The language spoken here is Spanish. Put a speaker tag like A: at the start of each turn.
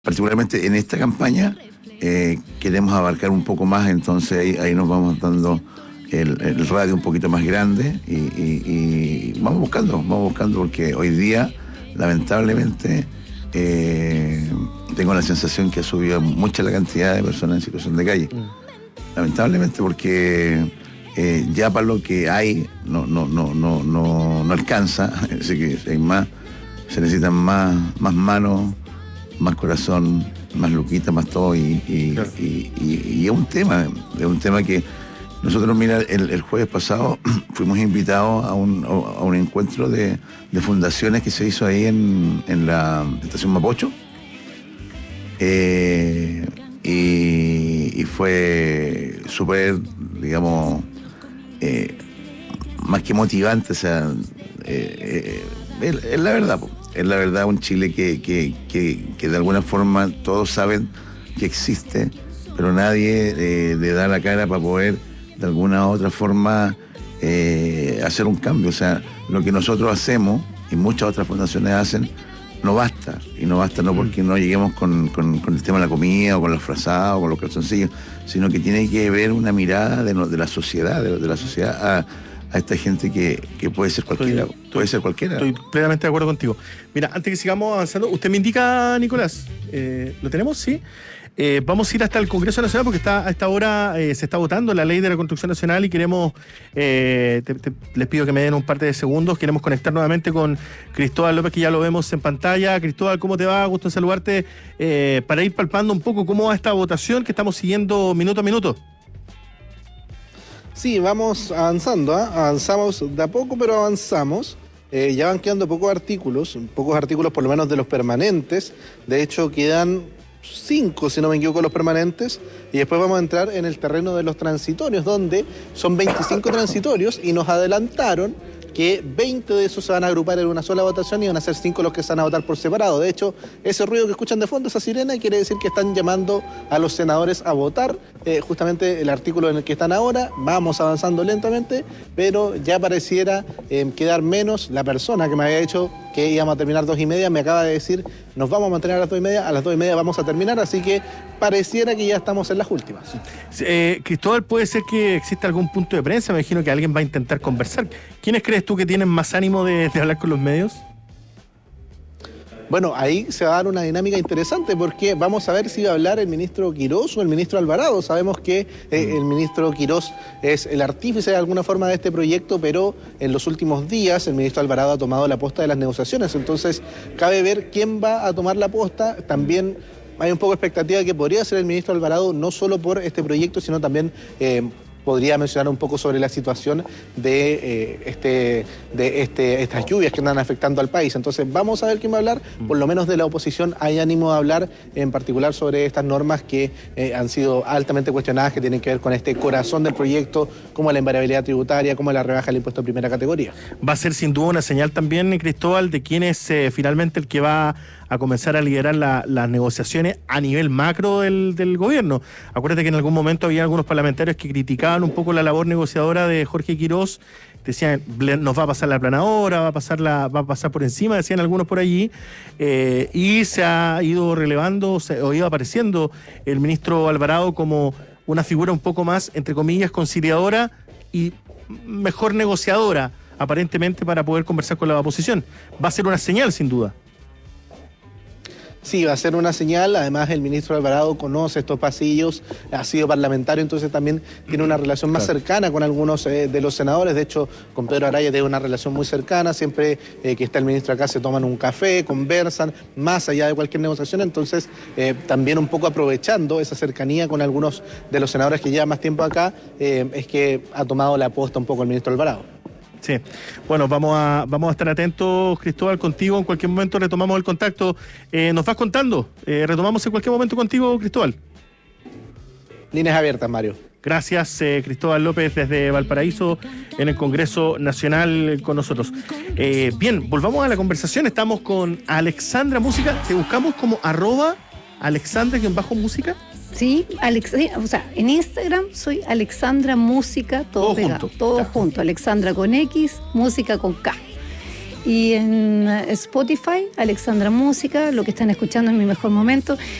A: Particularmente en esta campaña queremos abarcar un poco más, entonces ahí nos vamos dando el radio un poquito más grande y vamos buscando porque hoy día lamentablemente tengo la sensación que ha subido mucha la cantidad de personas en situación de calle. Lamentablemente porque ya para lo que hay no alcanza, así que hay más, se necesitan más manos, más corazón, más luquita, más todo
B: Claro.
A: y es un tema que nosotros, mira, el jueves pasado fuimos invitados a un encuentro de fundaciones que se hizo ahí en la estación Mapocho, y fue súper, digamos, más que motivante, o sea, es la verdad, po. Es la verdad, un Chile que de alguna forma todos saben que existe, pero nadie le da la cara para poder de alguna u otra forma hacer un cambio. O sea, lo que nosotros hacemos y muchas otras fundaciones hacen no basta, y no basta no porque no lleguemos con el tema de la comida o con los frazados o con los calzoncillos, sino que tiene que haber una mirada de la sociedad, de la sociedad a esta gente que puede ser cualquiera. Puede ser cualquiera.
B: Estoy plenamente de acuerdo contigo. Mira, antes que sigamos avanzando, usted me indica, Nicolás, ¿lo tenemos? Sí. Vamos a ir hasta el Congreso Nacional porque a esta hora se está votando la ley de la construcción nacional y queremos, les pido que me den un par de segundos, queremos conectar nuevamente con Cristóbal López, que ya lo vemos en pantalla. Cristóbal, ¿cómo te va? Gusto en saludarte, para ir palpando un poco cómo va esta votación que estamos siguiendo minuto a minuto.
C: Sí, vamos avanzando, ¿eh? Avanzamos de a poco, pero avanzamos. Ya van quedando pocos artículos por lo menos de los permanentes. De hecho, quedan 5, si no me equivoco, los permanentes. Y después vamos a entrar en el terreno de los transitorios, donde son 25 transitorios y nos adelantaron que 20 de esos se van a agrupar en una sola votación y van a ser 5 los que se van a votar por separado. De hecho, ese ruido que escuchan de fondo, esa sirena, quiere decir que están llamando a los senadores a votar justamente el artículo en el que están ahora. Vamos avanzando lentamente, pero ya pareciera quedar menos. La persona que me había dicho que íbamos a terminar 2:30 me acaba de decir: nos vamos a mantener a las 2:30, a las 2:30 vamos a terminar, así que pareciera que ya estamos en las últimas.
B: Cristóbal, ¿puede ser que exista algún punto de prensa? Me imagino que alguien va a intentar conversar. ¿Quiénes crees tú que tienen más ánimo de hablar con los medios?
C: Bueno, ahí se va a dar una dinámica interesante porque vamos a ver si va a hablar el ministro Quirós o el ministro Alvarado. Sabemos que el ministro Quirós es el artífice de alguna forma de este proyecto, pero en los últimos días el ministro Alvarado ha tomado la posta de las negociaciones. Entonces, cabe ver quién va a tomar la posta. También hay un poco de expectativa de que podría ser el ministro Alvarado, no solo por este proyecto, sino también podría mencionar un poco sobre la situación de estas lluvias que andan afectando al país. Entonces vamos a ver quién va a hablar. Por lo menos de la oposición hay ánimo de hablar, en particular sobre estas normas que han sido altamente cuestionadas, que tienen que ver con este corazón del proyecto, como la invariabilidad tributaria, como la rebaja del impuesto de primera categoría.
B: Va a ser sin duda una señal también, Cristóbal, de quién es finalmente el que va a comenzar a liderar las negociaciones a nivel macro del gobierno. Acuérdate que en algún momento había algunos parlamentarios que criticaban un poco la labor negociadora de Jorge Quirós. Decían, nos va a pasar la planadora, va a pasar por encima, decían algunos por allí, y se ha ido relevando, o ido apareciendo el ministro Alvarado como una figura un poco más, entre comillas, conciliadora y mejor negociadora, aparentemente, para poder conversar con la oposición. Va a ser una señal, sin duda.
C: Sí, va a ser una señal. Además, el ministro Alvarado conoce estos pasillos, ha sido parlamentario, entonces también tiene una relación más cercana con algunos de los senadores. De hecho, con Pedro Araya tiene una relación muy cercana. Siempre que está el ministro acá se toman un café, conversan, más allá de cualquier negociación. Entonces, también un poco aprovechando esa cercanía con algunos de los senadores que llevan más tiempo acá, es que ha tomado la posta un poco el ministro Alvarado.
B: Sí, bueno, vamos a estar atentos, Cristóbal, contigo. En cualquier momento retomamos el contacto. Nos vas contando. Retomamos en cualquier momento contigo, Cristóbal.
C: Líneas abiertas, Mario.
B: Gracias, Cristóbal López, desde Valparaíso, en el Congreso Nacional con nosotros. Bien, volvamos a la conversación. Estamos con Alexandra Música. Te buscamos como @Alexandra_música.
D: Sí, o sea, en Instagram soy Alexandra Música, todo pegado,
B: junto.
D: todo junto. Alexandra con X, música con K. Y en Spotify, Alexandra Música, lo que están escuchando en mi mejor momento.